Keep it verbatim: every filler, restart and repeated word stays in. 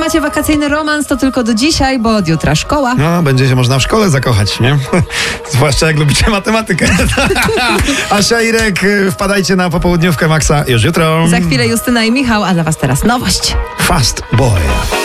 macie wakacyjny romans, to tylko do dzisiaj, bo od jutra szkoła. No, będzie się można w szkole zakochać, nie? Zwłaszcza jak lubicie matematykę. Asia, Irek, wpadajcie na popołudniówkę Maxa już jutro. Za chwilę Justyna i Michał, a dla was teraz nowość. Fast Boy.